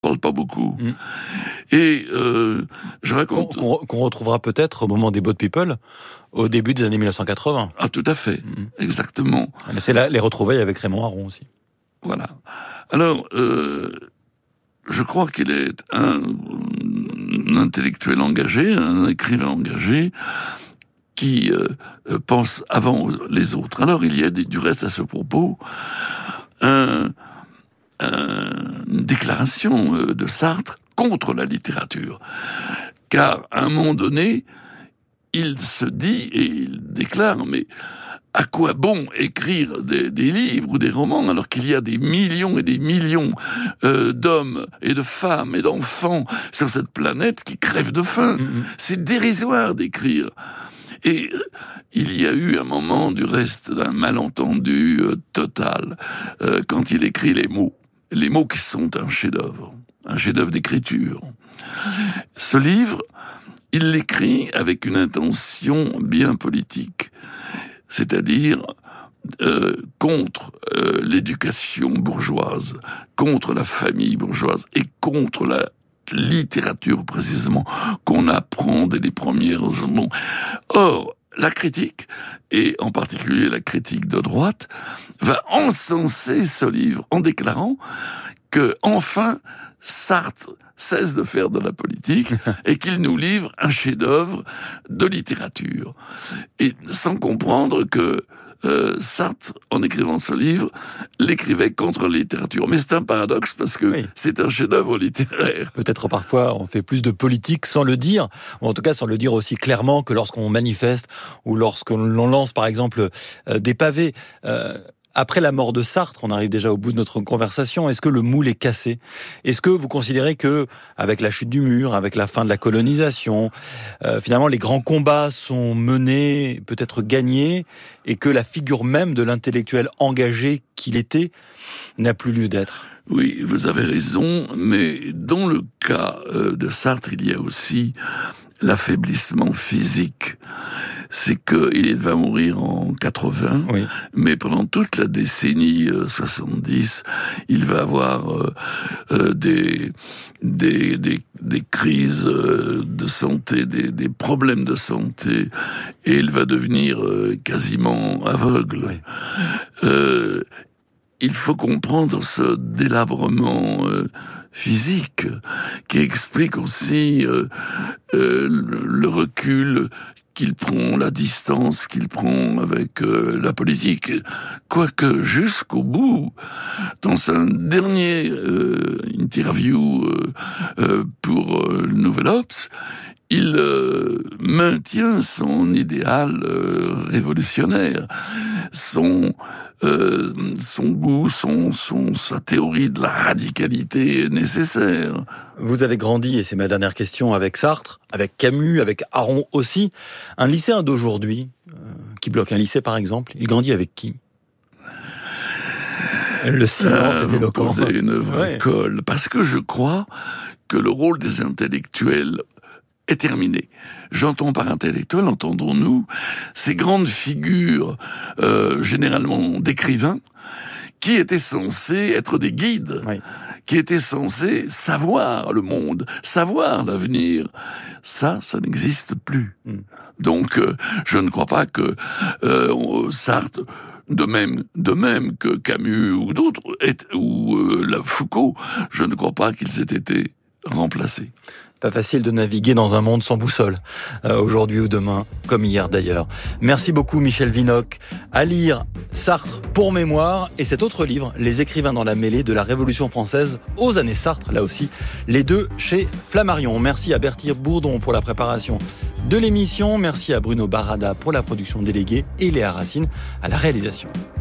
parle pas beaucoup. Et je raconte... Qu'on retrouvera peut-être au moment des Boat People, au début des années 1980. Ah, tout à fait, exactement. C'est là les retrouvailles avec Raymond Aron aussi. Voilà. Alors, je crois qu'il est un intellectuel engagé, un écrivain engagé, qui pense avant les autres. Alors, il y a du reste à ce propos une déclaration de Sartre contre la littérature. Car, à un moment donné, il se dit, et il déclare, mais à quoi bon écrire des livres ou des romans alors qu'il y a des millions et des millions d'hommes et de femmes et d'enfants sur cette planète qui crèvent de faim. C'est dérisoire d'écrire. Et il y a eu un moment, du reste, d'un malentendu total quand il écrit les mots qui sont un chef-d'œuvre d'écriture. Ce livre, il l'écrit avec une intention bien politique, c'est-à-dire contre l'éducation bourgeoise, contre la famille bourgeoise et contre la littérature précisément qu'on apprend dès les premières mots. Or, la critique, et en particulier la critique de droite, va encenser ce livre en déclarant que enfin Sartre cesse de faire de la politique et qu'il nous livre un chef-d'œuvre de littérature. Et sans comprendre que Sartre, en écrivant ce livre, l'écrivait contre la littérature. Mais c'est un paradoxe parce que c'est un chef-d'œuvre littéraire. Peut-être parfois on fait plus de politique sans le dire, ou en tout cas sans le dire aussi clairement que lorsqu'on manifeste ou lorsqu'on lance par exemple des pavés. Après la mort de Sartre, on arrive déjà au bout de notre conversation, est-ce que le moule est cassé ? Est-ce que vous considérez que, avec la chute du mur, avec la fin de la colonisation, finalement les grands combats sont menés, peut-être gagnés, et que la figure même de l'intellectuel engagé qu'il était n'a plus lieu d'être ? Oui, vous avez raison, mais dans le cas de Sartre, il y a aussi l'affaiblissement physique. C'est qu'il va mourir en 80, mais pendant toute la décennie 70, il va avoir des crises de santé, des problèmes de santé, et il va devenir quasiment aveugle. Il faut comprendre ce délabrement physique qui explique aussi le recul qu'il prend, la distance qu'il prend avec la politique. Quoique jusqu'au bout, dans un dernier interview pour le Nouvel Obs, il maintient son idéal révolutionnaire, son goût, sa théorie de la radicalité nécessaire. Vous avez grandi, et c'est ma dernière question, avec Sartre, avec Camus, avec Aron aussi. Un lycéen d'aujourd'hui, qui bloque un lycée par exemple, il grandit avec qui ? Le silence est éloquent. Vous posez une vraie colle, parce que je crois que le rôle des intellectuels est terminé. J'entends par intellectuel, entendons-nous, ces grandes figures, généralement d'écrivains, qui étaient censés être des guides, qui étaient censés savoir le monde, savoir l'avenir. Ça n'existe plus. Donc, je ne crois pas que Sartre, de même que Camus ou d'autres, ou Foucault, je ne crois pas qu'ils aient été remplacés. Pas facile de naviguer dans un monde sans boussole, aujourd'hui ou demain, comme hier d'ailleurs. Merci beaucoup Michel Vinocq. À lire Sartre pour mémoire et cet autre livre, Les écrivains dans la mêlée de la Révolution française aux années Sartre, là aussi, les deux chez Flammarion. Merci à Berthier Bourdon pour la préparation de l'émission. Merci à Bruno Barada pour la production déléguée et Léa Racine à la réalisation.